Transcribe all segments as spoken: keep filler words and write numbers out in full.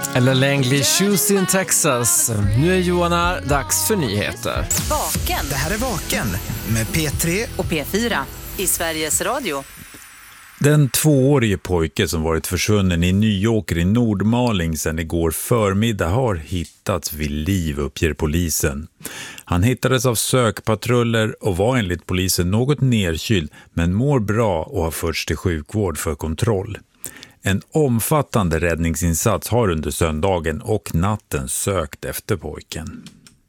Eller Langley Shoes in Texas. Nu är Johan här, dags för nyheter. Vaken. Det här är Vaken med P tre och P fyra i Sveriges Radio. Den tvåårige pojke som varit försvunnen i Nyåker i Nordmaling sedan igår förmiddag har hittats vid liv, uppger polisen. Han hittades av sökpatruller och var enligt polisen något nerkyld men mår bra och har förts till sjukvård för kontroll. En omfattande räddningsinsats har under söndagen och natten sökt efter pojken.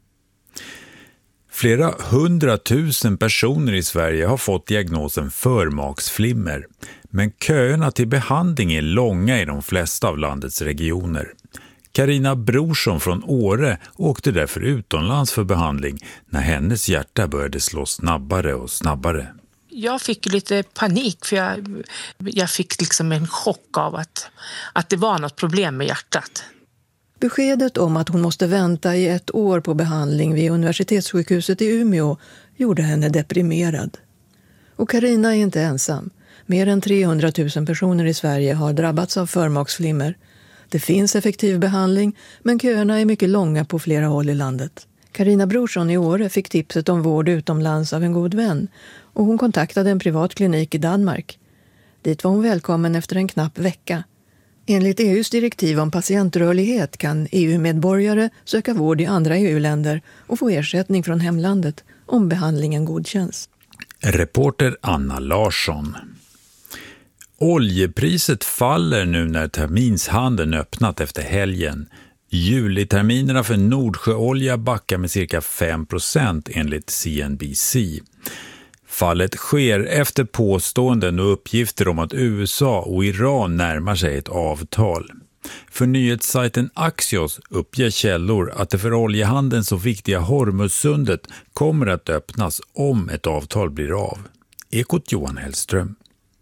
Flera hundratusen personer i Sverige har fått diagnosen förmaksflimmer, men köerna till behandling är långa i de flesta av landets regioner. Carina Brorsson från Åre åkte därför utomlands för behandling när hennes hjärta började slå snabbare och snabbare. Jag fick lite panik för jag, jag fick liksom en chock av att, att det var något problem med hjärtat. Beskedet om att hon måste vänta i ett år på behandling vid universitetssjukhuset i Umeå gjorde henne deprimerad. Och Carina är inte ensam. Mer än trehundratusen personer i Sverige har drabbats av förmaksflimmer. Det finns effektiv behandling, men köerna är mycket långa på flera håll i landet. Carina Brorsson i Åre fick tipset om vård utomlands av en god vän och hon kontaktade en privat klinik i Danmark. Dit var hon välkommen efter en knapp vecka. Enligt E U:s direktiv om patientrörlighet kan E U-medborgare söka vård i andra E U-länder och få ersättning från hemlandet om behandlingen godkänns. Reporter Anna Larsson. Oljepriset faller nu när terminshandeln öppnat efter helgen. Juliterminerna för Nordsjöolja backar med cirka fem procent enligt C N B C. Fallet sker efter påståenden och uppgifter om att U S A och Iran närmar sig ett avtal. För nyhetssajten Axios uppger källor att det för oljehandeln så viktiga Hormuzsundet kommer att öppnas om ett avtal blir av. Ekot Johan Hellström.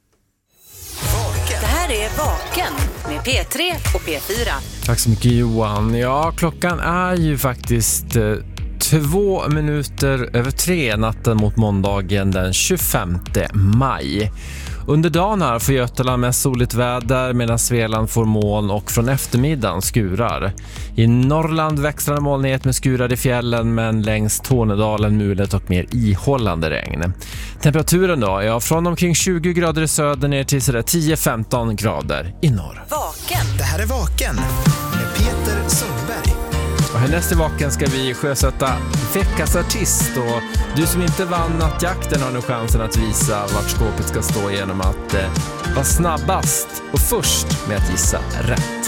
Det här är Vaken med P tre och P fyra. Tack så mycket Johan. Ja, klockan är ju faktiskt eh, två minuter över tre natten mot måndagen den tjugofemte maj. Under dagen här får Götaland med soligt väder medan Svealand får moln och från eftermiddagen skurar. I Norrland växlar molnighet med skurar i fjällen men längs Tornedalen mulet och mer ihållande regn. Temperaturen då? Ja, från omkring tjugo grader i söder ner till sådär tio till femton grader i norr. Vaken. Det här är Vaken med Peter Sundberg. Och härnäst i Vaken ska vi sjösätta veckans artist och du som inte vann nattjakten har nu chansen att visa vart skåpet ska stå genom att eh, vara snabbast och först med att gissa rätt.